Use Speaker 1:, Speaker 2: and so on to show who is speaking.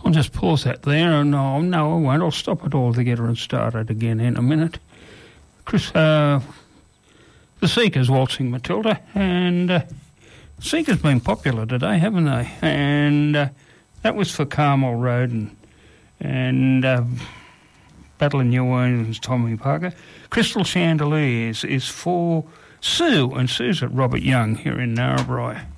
Speaker 1: I'll just pause that there. And no, I won't. I'll stop it all together and start it again in a minute. Chris, the Seekers waltzing Matilda, and Seekers been popular today, haven't they? And that was for Carmel Road and Battle of New Orleans, Tommy Parker. Crystal Chandeliers is for Sue, and Sue's at Robert Young here in Narrabri.